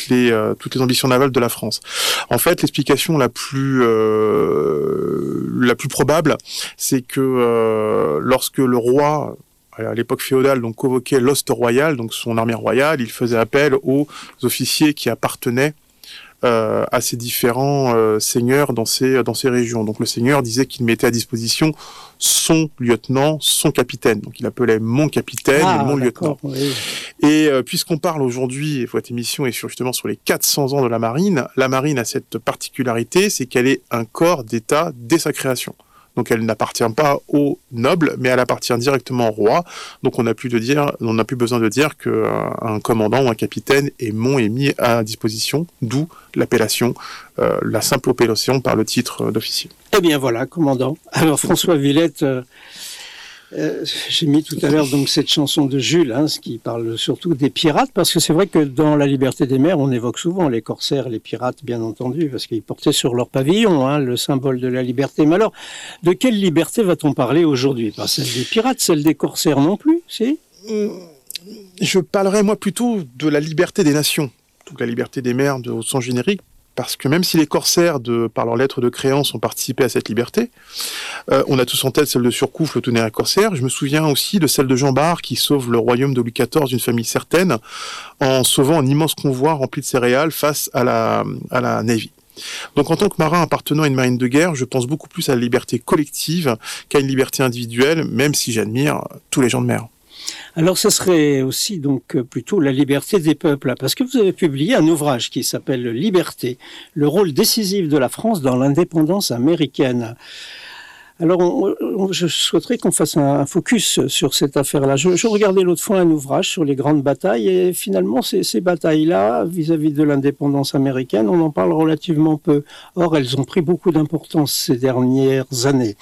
toutes les ambitions navales de la France. En fait, l'explication la plus probable, c'est que lorsque le roi, à l'époque féodale, donc convoquait l'host royal, donc son armée royale, il faisait appel aux officiers qui appartenaient à ces différents seigneurs dans ces régions. Donc le seigneur disait qu'il mettait à disposition son lieutenant, son capitaine. Donc il appelait mon capitaine et mon lieutenant. Oui. Et puisqu'on parle aujourd'hui, et votre émission est justement sur les 400 ans de la marine a cette particularité, c'est qu'elle est un corps d'État dès sa création. Donc elle n'appartient pas aux nobles, mais elle appartient directement au roi. Donc on n'a plus besoin de dire qu'un commandant ou un capitaine est mis à disposition, d'où l'appellation, la simple appellation par le titre d'officier. Eh bien voilà, commandant. Alors François Villette, j'ai mis tout à l'heure donc cette chanson de Jules, ce qui parle surtout des pirates, parce que c'est vrai que dans La Liberté des mers, on évoque souvent les corsaires, les pirates, bien entendu, parce qu'ils portaient sur leur pavillon le symbole de la liberté. Mais alors, de quelle liberté va-t-on parler aujourd'hui? Pas celle des pirates, celle des corsaires non plus, si? Je parlerai moi plutôt de la liberté des nations, donc la liberté des mers au sens générique. Parce que même si les corsaires, par leurs lettres de créance, ont participé à cette liberté, on a tous en tête celle de Surcouf, le tonnerre corsaire. Je me souviens aussi de celle de Jean Bart, qui sauve le royaume de Louis XIV d'une famille certaine, en sauvant un immense convoi rempli de céréales face à la Navy. Donc en tant que marin appartenant à une marine de guerre, je pense beaucoup plus à la liberté collective qu'à une liberté individuelle, même si j'admire tous les gens de mer. Alors, ce serait aussi donc plutôt la liberté des peuples, parce que vous avez publié un ouvrage qui s'appelle Liberté, le rôle décisif de la France dans l'indépendance américaine. Alors, je souhaiterais qu'on fasse un focus sur cette affaire-là. Je regardais l'autre fois un ouvrage sur les grandes batailles, et finalement, ces batailles-là, vis-à-vis de l'indépendance américaine, on en parle relativement peu. Or, elles ont pris beaucoup d'importance ces dernières années.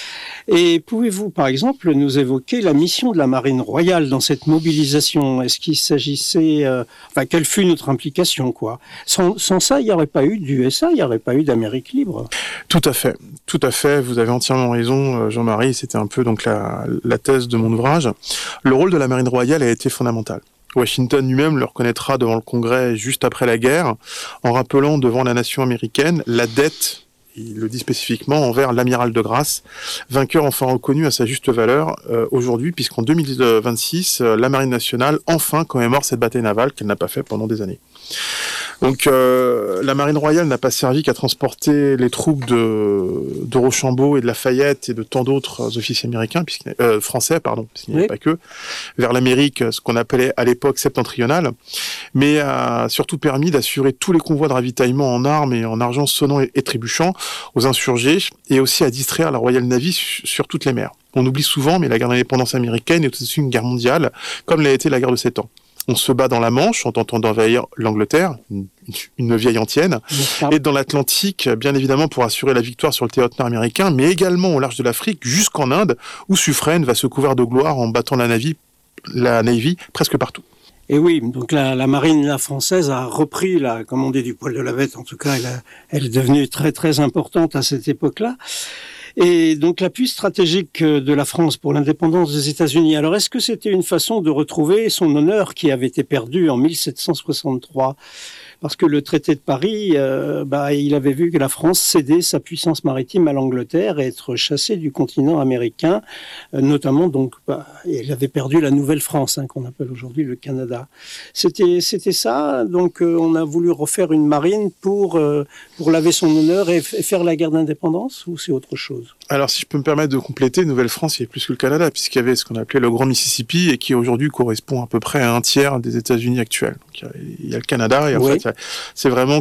Et pouvez-vous, par exemple, nous évoquer la mission de la Marine royale dans cette mobilisation? Est-ce qu'il s'agissait... quelle fut notre implication, quoi? Sans ça, il n'y aurait pas eu d'USA, il n'y aurait pas eu d'Amérique libre. Tout à fait. Vous avez entièrement raison, Jean-Marie. C'était un peu donc la thèse de mon ouvrage. Le rôle de la Marine royale a été fondamental. Washington lui-même le reconnaîtra devant le Congrès juste après la guerre, en rappelant devant la nation américaine la dette, il le dit spécifiquement, envers l'amiral de Grasse, vainqueur enfin reconnu à sa juste valeur aujourd'hui, puisqu'en 2026, la Marine nationale enfin commémore cette bataille navale qu'elle n'a pas fait pendant des années. Donc la Marine royale n'a pas servi qu'à transporter les troupes de Rochambeau et de Lafayette et de tant d'autres officiers américains, français, puisqu'il n'y avait pas que, vers l'Amérique, ce qu'on appelait à l'époque septentrionale, mais a surtout permis d'assurer tous les convois de ravitaillement en armes et en argent sonnant et trébuchant aux insurgés, et aussi à distraire la Royal Navy sur toutes les mers. On oublie souvent, mais la guerre d'indépendance américaine est aussi une guerre mondiale, comme l'a été la guerre de 7 ans. On se bat dans la Manche en tentant d'envahir l'Angleterre, une vieille antienne, et dans l'Atlantique, bien évidemment, pour assurer la victoire sur le théâtre nord-américain, mais également au large de l'Afrique, jusqu'en Inde, où Suffren va se couvrir de gloire en battant la Navy presque partout. Et oui, donc la marine française a repris, comme on dit, du poil de la bête. En tout cas, elle est devenue très très importante à cette époque-là. Et donc l'appui stratégique de la France pour l'indépendance des États-Unis. Alors est-ce que c'était une façon de retrouver son honneur qui avait été perdu en 1763 ? Parce que le traité de Paris, il avait vu que la France cédait sa puissance maritime à l'Angleterre et être chassée du continent américain, notamment donc, il avait perdu la Nouvelle-France, qu'on appelle aujourd'hui le Canada. C'était ça, donc on a voulu refaire une marine pour laver son honneur et faire la guerre d'indépendance, ou c'est autre chose ? Alors, si je peux me permettre de compléter, Nouvelle-France, il y a plus que le Canada, puisqu'il y avait ce qu'on appelait le Grand Mississippi, et qui aujourd'hui correspond à peu près à un tiers des États-Unis actuels. Donc, il y a le Canada, et en fait, c'est vraiment,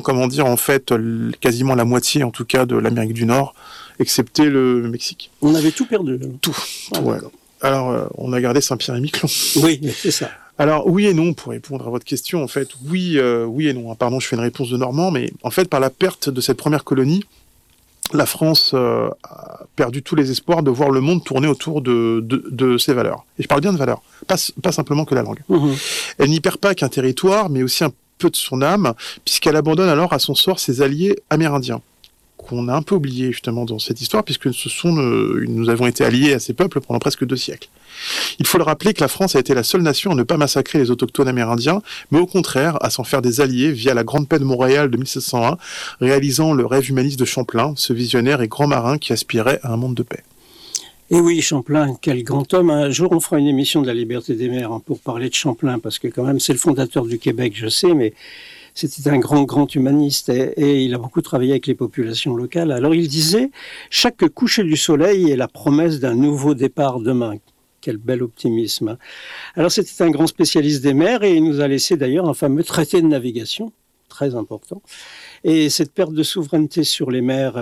quasiment la moitié, en tout cas, de l'Amérique du Nord, excepté le Mexique. On avait tout perdu. Tout, ouais. Alors, on a gardé Saint-Pierre-et-Miquelon. Oui, c'est ça. Alors, oui et non, pour répondre à votre question, en fait, oui et non. Pardon, je fais une réponse de Normand, mais en fait, par la perte de cette première colonie, la France a perdu tous les espoirs de voir le monde tourner autour de ses valeurs. Et je parle bien de valeurs, pas simplement que la langue. Mmh. Elle n'y perd pas qu'un territoire, mais aussi un peu de son âme, puisqu'elle abandonne alors à son sort ses alliés amérindiens. qu'on a un peu oublié justement dans cette histoire, puisque nous avons été alliés à ces peuples pendant presque 2 siècles. Il faut le rappeler que la France a été la seule nation à ne pas massacrer les autochtones amérindiens, mais au contraire à s'en faire des alliés via la Grande Paix de Montréal de 1701, réalisant le rêve humaniste de Champlain, ce visionnaire et grand marin qui aspirait à un monde de paix. Et oui, Champlain, quel grand homme. Un jour, on fera une émission de la liberté des mers pour parler de Champlain, parce que quand même, c'est le fondateur du Québec, je sais, mais c'était un grand humaniste et il a beaucoup travaillé avec les populations locales. Alors il disait, chaque coucher du soleil est la promesse d'un nouveau départ demain. Quel bel optimisme. Alors c'était un grand spécialiste des mers et il nous a laissé d'ailleurs un fameux traité de navigation, très important. Et cette perte de souveraineté sur les mers,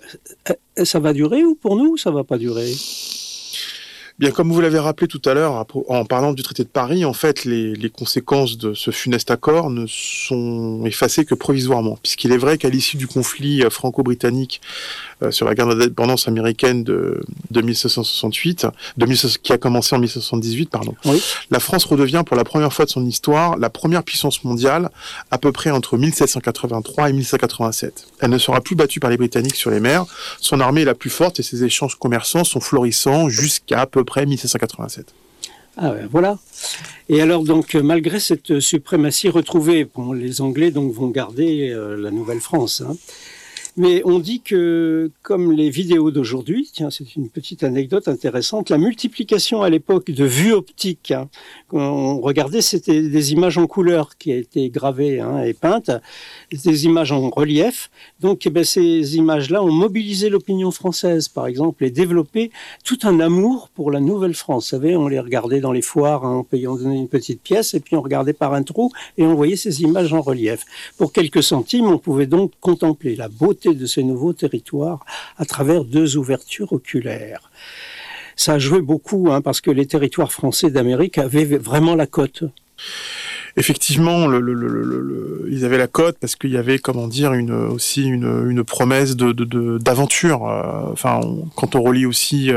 ça va durer ou pour nous, ça va pas durer ? Bien, comme vous l'avez rappelé tout à l'heure, en parlant du traité de Paris, en fait, les conséquences de ce funeste accord ne sont effacées que provisoirement, puisqu'il est vrai qu'à l'issue du conflit franco-britannique sur la guerre d'indépendance américaine de 1768, qui a commencé en 1778, oui. La France redevient pour la première fois de son histoire la première puissance mondiale, à peu près entre 1783 et 1787. Elle ne sera plus battue par les Britanniques sur les mers, son armée est la plus forte et ses échanges commerçants sont florissants jusqu'à peu près 1787. Ah ben voilà. Et alors donc malgré cette suprématie retrouvée, bon, les Anglais donc vont garder la Nouvelle-France. Mais on dit que, comme les vidéos d'aujourd'hui, tiens, c'est une petite anecdote intéressante, la multiplication à l'époque de vues optiques, on regardait, c'était des images en couleur qui étaient gravées et peintes, des images en relief. Donc ces images-là ont mobilisé l'opinion française, par exemple, et développé tout un amour pour la Nouvelle-France. Vous savez, on les regardait dans les foires en payant une petite pièce, et puis on regardait par un trou, et on voyait ces images en relief. Pour quelques centimes, on pouvait donc contempler la beauté de ces nouveaux territoires à travers 2 ouvertures oculaires. Ça a joué beaucoup, parce que les territoires français d'Amérique avaient vraiment la cote. Effectivement, ils avaient la cote parce qu'il y avait, aussi une promesse d'aventure. Quand on relit aussi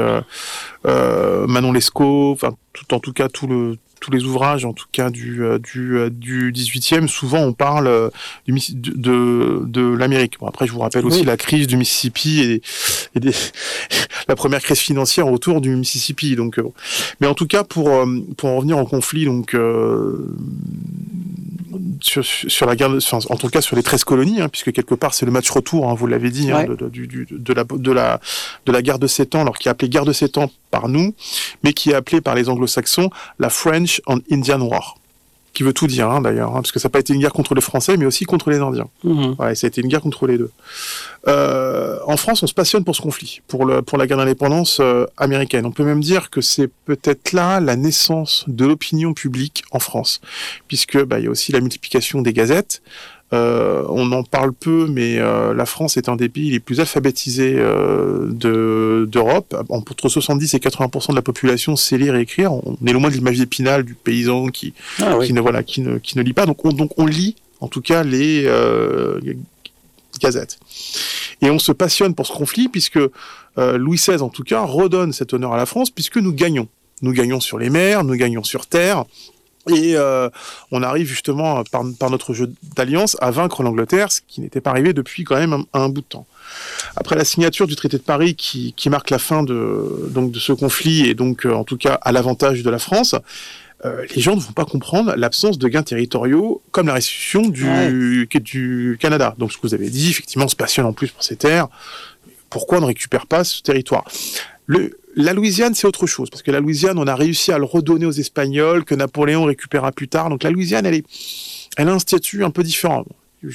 Manon Lescaut, en tout cas tous les ouvrages, en tout cas du 18e, souvent on parle de l'Amérique. Bon, après, je vous rappelle aussi la crise du Mississippi et la première crise financière autour du Mississippi. Donc, mais en tout cas, pour en revenir au conflit, donc sur la guerre, en tout cas sur les 13 colonies, puisque quelque part c'est le match retour, vous l'avez dit, de la guerre de 7 ans, alors qui est appelée guerre de 7 ans par nous, mais qui est appelée par les anglo-saxons la French and Indian War, qui veut tout dire d'ailleurs, parce que ça n'a pas été une guerre contre les Français, mais aussi contre les Indiens. Ouais, ça a été une guerre contre les deux. En France, on se passionne pour ce conflit, pour la guerre d'indépendance américaine. On peut même dire que c'est peut-être là la naissance de l'opinion publique en France, puisque il y a aussi la multiplication des gazettes. On en parle peu, mais la France est un des pays les plus alphabétisés d'Europe. Entre 70 et 80% de la population sait lire et écrire. On est loin de l'image d'Épinal du paysan qui ne lit pas. Donc on lit, en tout cas, les gazettes. Et on se passionne pour ce conflit, puisque Louis XVI, en tout cas, redonne cet honneur à la France, puisque nous gagnons. Nous gagnons sur les mers, nous gagnons sur terre. Et on arrive justement par notre jeu d'alliance à vaincre l'Angleterre, ce qui n'était pas arrivé depuis quand même un bout de temps. Après la signature du traité de Paris qui marque la fin de ce conflit et donc en tout cas à l'avantage de la France, les gens ne vont pas comprendre l'absence de gains territoriaux comme la restitution du Canada. Donc ce que vous avez dit, effectivement, on se passionne en plus pour ces terres. Pourquoi on ne récupère pas ce territoire ? La Louisiane, c'est autre chose, parce que la Louisiane, on a réussi à le redonner aux Espagnols, que Napoléon récupéra plus tard. Donc la Louisiane, elle a un statut un peu différent.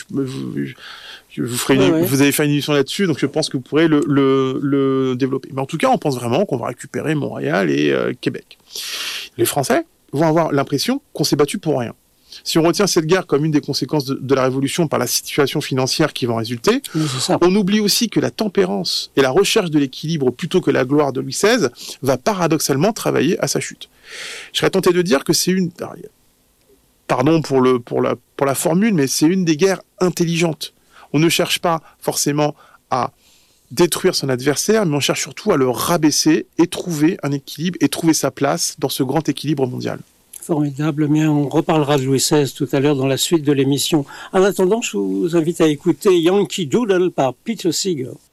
Vous avez fait une émission là-dessus, donc je pense que vous pourrez le développer. Mais en tout cas, on pense vraiment qu'on va récupérer Montréal et Québec. Les Français vont avoir l'impression qu'on s'est battu pour rien. Si on retient cette guerre comme une des conséquences de la Révolution par la situation financière qui va en résulter, on oublie aussi que la tempérance et la recherche de l'équilibre plutôt que la gloire de Louis XVI va paradoxalement travailler à sa chute. Je serais tenté de dire que c'est pardon pour la formule, mais c'est une des guerres intelligentes. On ne cherche pas forcément à détruire son adversaire, mais on cherche surtout à le rabaisser et trouver un équilibre et trouver sa place dans ce grand équilibre mondial. Formidable, mais on reparlera de Louis XVI tout à l'heure dans la suite de l'émission. En attendant, je vous invite à écouter Yankee Doodle par Peter Seeger.